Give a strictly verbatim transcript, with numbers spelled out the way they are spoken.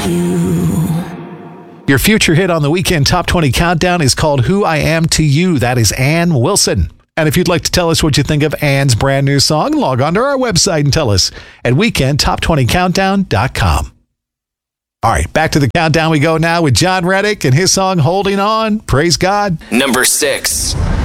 Your future hit on the Weekend Top twenty Countdown is called Who I Am to You. That is Ann Wilson. And if you'd like to tell us what you think of Ann's brand new song, log on to our website and tell us at weekend top twenty countdown dot com. All right, back to the countdown we go now with John Reddick and his song Holding On. Praise God. Number six.